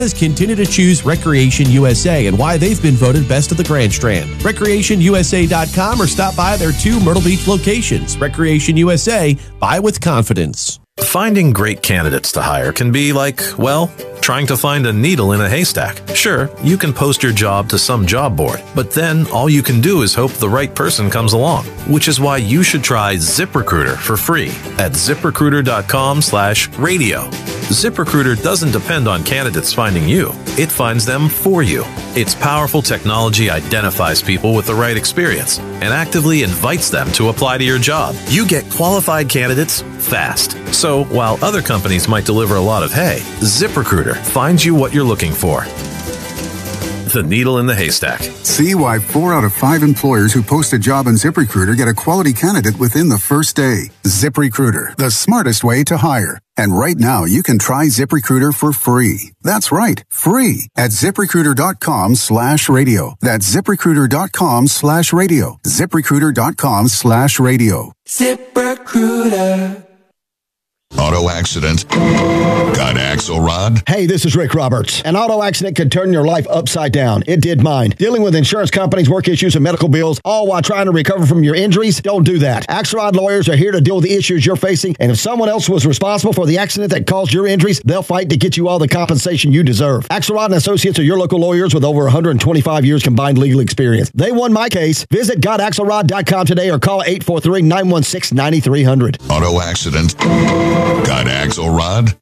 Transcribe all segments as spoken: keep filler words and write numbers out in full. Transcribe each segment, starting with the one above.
Continue to choose Recreation U S A and why they've been voted best of the Grand Strand. recreation u s a dot com or stop by their two Myrtle Beach locations. Recreation U S A, buy with confidence. Finding great candidates to hire can be like, well, trying to find a needle in a haystack. Sure, you can post your job to some job board, but then all you can do is hope the right person comes along, which is why you should try ZipRecruiter for free at ziprecruiter.com slash radio. ZipRecruiter doesn't depend on candidates finding you. It finds them for you. Its powerful technology identifies people with the right experience and actively invites them to apply to your job. You get qualified candidates fast. So while other companies might deliver a lot of hay, ZipRecruiter finds you what you're looking for. The needle in the haystack. See why four out of five employers who post a job on ZipRecruiter get a quality candidate within the first day. ZipRecruiter, the smartest way to hire. And right now, you can try ZipRecruiter for free. That's right, free at ZipRecruiter.com slash radio. That's ZipRecruiter.com slash radio. ZipRecruiter.com slash radio. ZipRecruiter. Auto accident? Got Axelrod? Hey, this is Rick Roberts. An auto accident could turn your life upside down. It did mine. Dealing with insurance companies, work issues, and medical bills, all while trying to recover from your injuries? Don't do that. Axelrod lawyers are here to deal with the issues you're facing, and if someone else was responsible for the accident that caused your injuries, they'll fight to get you all the compensation you deserve. Axelrod and Associates are your local lawyers with over one hundred twenty-five years combined legal experience. They won my case. Visit got axelrod dot com today or call eight four three, nine one six, nine three zero zero. Auto accident? Got Axelrod?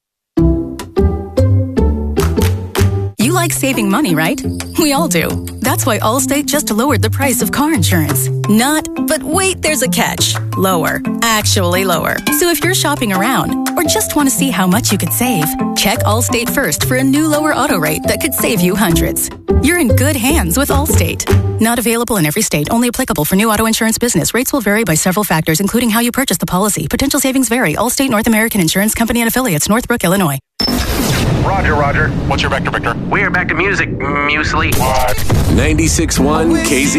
You like saving money, right? We all do. That's why Allstate just lowered the price of car insurance. Not, but wait, there's a catch. Lower. Actually lower. So if you're shopping around or just want to see how much you could save, check Allstate first for a new lower auto rate that could save you hundreds. You're in good hands with Allstate. Not available in every state. Only applicable for new auto insurance business. Rates will vary by several factors, including how you purchase the policy. Potential savings vary. Allstate North American Insurance Company and Affiliates, Northbrook, Illinois. Roger, Roger. What's your vector, Victor? We are back to music, muesli. ninety-six point one K Z